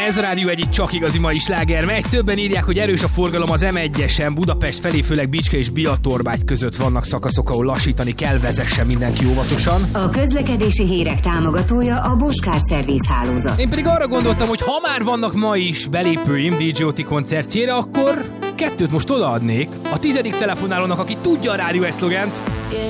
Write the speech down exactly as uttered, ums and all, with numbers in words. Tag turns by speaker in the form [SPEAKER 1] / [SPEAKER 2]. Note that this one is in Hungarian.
[SPEAKER 1] Ez a Rádió egy csak igazi mai sláger megy. Többen írják, hogy erős a forgalom az em egyesen, Budapest felé, főleg Bicske és Biatorbágy között vannak szakaszok, ahol lassítani kell, vezessen mindenki óvatosan.
[SPEAKER 2] A közlekedési hírek támogatója a Boskár Szerviz hálózat.
[SPEAKER 1] Én pedig arra gondoltam, hogy ha már vannak ma is belépőim dé dzsé o té koncertjére, akkor kettőt most odaadnék a tizedik telefonálónak, aki tudja a Rádió egy szlogent.